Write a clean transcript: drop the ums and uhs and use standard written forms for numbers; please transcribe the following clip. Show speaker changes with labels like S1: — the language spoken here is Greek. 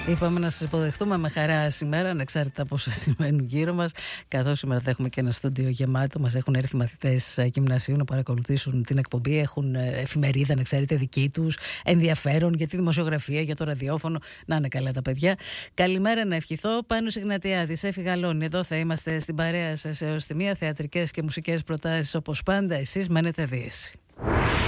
S1: Είπαμε να σας υποδεχτούμε με χαρά σήμερα, ανεξάρτητα από όσα σημαίνουν γύρω μας. Καθώς σήμερα θα έχουμε και ένα στούντιο γεμάτο. Μας έχουν έρθει μαθητές γυμνασίου να παρακολουθήσουν την εκπομπή. Έχουν εφημερίδα, να ξέρετε, δική τους, ενδιαφέρον για τη δημοσιογραφία, για το ραδιόφωνο. Να είναι καλά τα παιδιά. Καλημέρα να ευχηθώ. Πάνος Ιγνατιάδης, Έφη Γαλώνη. Εδώ θα είμαστε στην παρέα σας έως τη μία. Θεατρικές και μουσικές προτάσεις όπως πάντα. Εσείς μένετε δίεση.